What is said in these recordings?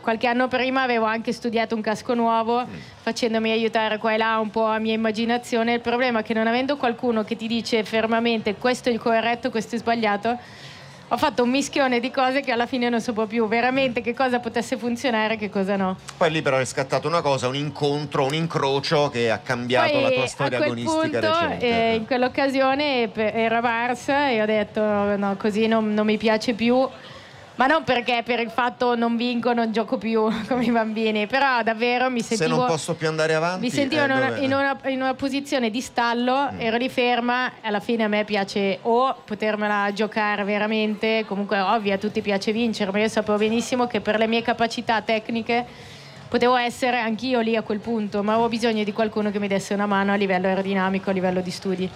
qualche anno prima avevo anche studiato un casco nuovo, facendomi aiutare qua e là un po' a mia immaginazione. Il problema è che non avendo qualcuno che ti dice fermamente questo è il corretto, questo è sbagliato, ho fatto un mischione di cose che alla fine non so più veramente che cosa potesse funzionare e che cosa no. Poi lì però è scattato una cosa, un incontro, un incrocio che ha cambiato Poi, la tua storia a quel agonistica punto, recente. In quell'occasione era Varsa e ho detto no, così non mi piace più. Ma non perché per il fatto non vinco non gioco più come i bambini, però davvero mi sentivo... Se non posso più andare avanti... Mi sentivo in una posizione di stallo, ero lì ferma, alla fine a me piace o potermela giocare veramente, comunque ovvio a tutti piace vincere, ma io sapevo benissimo che per le mie capacità tecniche potevo essere anch'io lì a quel punto, ma avevo bisogno di qualcuno che mi desse una mano a livello aerodinamico, a livello di studi.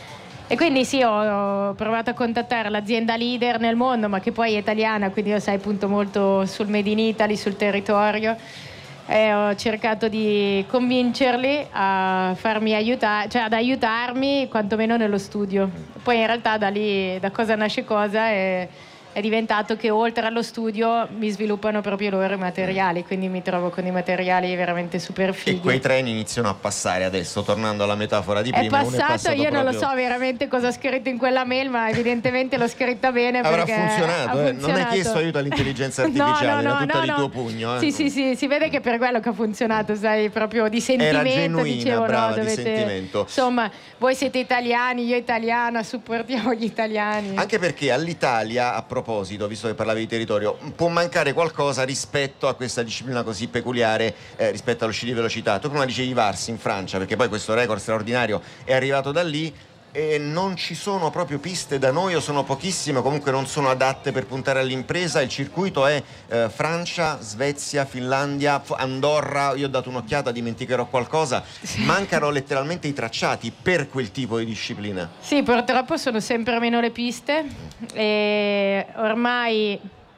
E quindi sì, ho provato a contattare l'azienda leader nel mondo, ma che poi è italiana, quindi io sai punto molto sul Made in Italy, sul territorio, e ho cercato di convincerli a farmi aiutare, cioè ad aiutarmi quantomeno nello studio. Poi in realtà da lì, da cosa nasce cosa, è diventato che oltre allo studio mi sviluppano proprio loro i materiali, quindi mi trovo con i materiali veramente super fighi. E quei treni iniziano a passare adesso, tornando alla metafora di prima. È passato, io non lo so veramente cosa ho scritto in quella mail, ma evidentemente l'ho scritta bene. Avrà perché funzionato, non hai chiesto aiuto all'intelligenza artificiale, era tutta di tuo pugno. Sì, si vede che per quello che ha funzionato, sai, proprio di sentimento. Era genuina, dicevo, brava, no, di sentimento. Insomma, voi siete italiani, io italiana, supportiamo gli italiani. Anche perché all'Italia, a proposito, visto che parlavi di territorio, può mancare qualcosa rispetto a questa disciplina così peculiare, rispetto allo sci di velocità. Tu prima dicevi Varsi in Francia, perché poi questo record straordinario è arrivato da lì, e non ci sono proprio piste da noi, o sono pochissime, comunque non sono adatte per puntare all'impresa. Il circuito è Francia, Svezia, Finlandia, Andorra. Io ho dato un'occhiata, dimenticherò qualcosa. Mancano letteralmente i tracciati per quel tipo di disciplina. Sì, purtroppo sono sempre meno le piste e ormai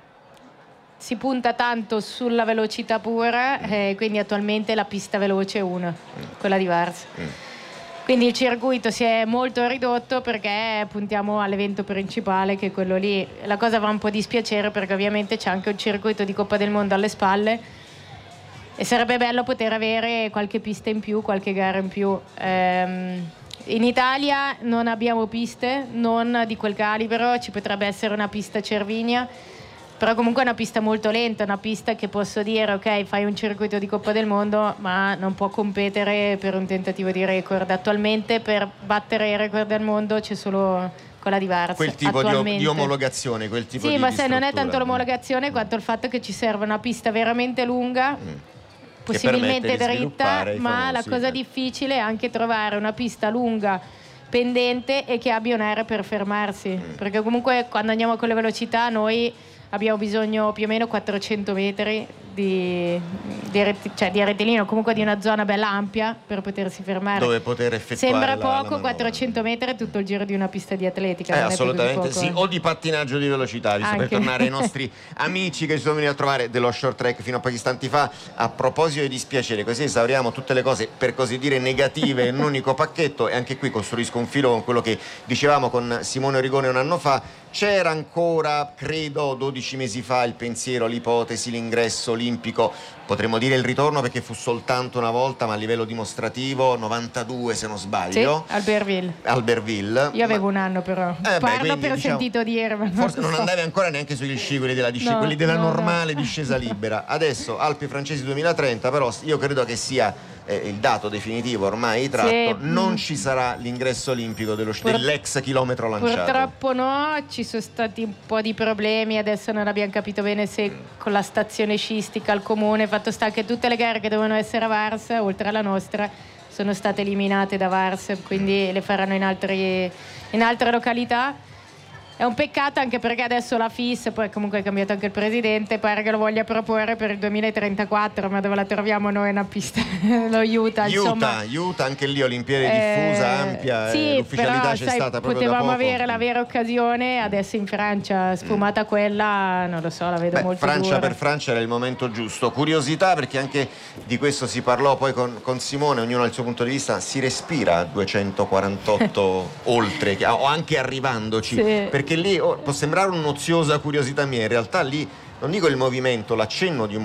si punta tanto sulla velocità pura, quindi attualmente la pista veloce è una, quella di Varsa. Quindi il circuito si è molto ridotto perché puntiamo all'evento principale, che è quello lì. La cosa fa un po' dispiacere perché ovviamente c'è anche un circuito di Coppa del Mondo alle spalle e sarebbe bello poter avere qualche pista in più, qualche gara in più. In Italia non abbiamo piste, non di quel calibro, ci potrebbe essere una pista Cervinia, però comunque è una pista molto lenta, una pista che posso dire ok, fai un circuito di Coppa del Mondo, ma non può competere per un tentativo di record. Attualmente per battere il record del mondo c'è solo quella di Varsa. Quel tipo di omologazione, quel tipo sì, di ma se non è struttura. tanto l'omologazione quanto il fatto che ci serve una pista veramente lunga, possibilmente dritta, ma la cosa difficile è anche trovare una pista lunga, pendente e che abbia un'area per fermarsi, perché comunque quando andiamo con le velocità noi abbiamo bisogno più o meno 400 metri di rettilineo, comunque di una zona bella ampia per potersi fermare. Dove poter effettuare sembra la poco, 400 metri è tutto il giro di una pista di atletica. Assolutamente sì, o di pattinaggio di velocità, visto per tornare ai nostri amici che ci sono venuti a trovare dello short track fino a pochi istanti fa. A proposito di dispiacere, così esauriamo tutte le cose per così dire negative in un unico pacchetto, e anche qui costruisco un filo con quello che dicevamo con Simone Origone un anno fa. C'era ancora, credo, 12 mesi fa il pensiero, l'ipotesi, l'ingresso olimpico, potremmo dire il ritorno perché fu soltanto una volta, ma a livello dimostrativo, 92 se non sbaglio. Sì, Albertville. Io avevo un anno però, parlo per sentito dire. Forse non andavi ancora neanche sugli sci, quelli della quelli della normale discesa libera. Adesso Alpi francesi 2030, però io credo che sia il dato definitivo ormai tratto, sì. Non ci sarà l'ingresso olimpico dell'ex chilometro lanciato. Purtroppo no, ci sono stati un po' di problemi, adesso non abbiamo capito bene se con la stazione sciistica al comune. Fatto sta che tutte le gare che dovevano essere a Varsa, oltre alla nostra, sono state eliminate da Varsa, quindi le faranno in altre località. È un peccato anche perché adesso la FIS, poi comunque è cambiato anche il presidente, pare che lo voglia proporre per il 2034, ma dove la troviamo noi una pista? Lo Utah, insomma. Utah, anche lì Olimpiade diffusa, ampia, sì, l'ufficialità però, c'è stata proprio da potevamo poco. avere la vera occasione, adesso in Francia sfumata quella, non lo so, la vedo molto Francia dura. Per Francia era il momento giusto. Curiosità, perché anche di questo si parlò poi con Simone, ognuno ha il suo punto di vista, si respira a 248 oltre, o anche arrivandoci, sì. Perché lì può sembrare un'oziosa curiosità mia, in realtà lì non dico il movimento, l'accenno di un